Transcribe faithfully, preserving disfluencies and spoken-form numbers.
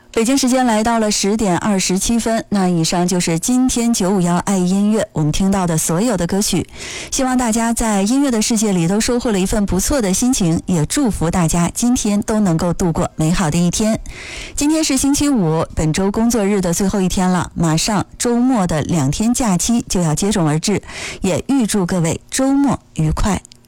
北京时间来到了十点二十七分，那以上就是今天九五幺爱音乐我们听到的所有的歌曲。希望大家在音乐的世界里都收获了一份不错的心情，也祝福大家今天都能够度过美好的一天。今天是星期五，本周工作日的最后一天了，马上周末的两天假期就要接踵而至，也预祝各位周末愉快。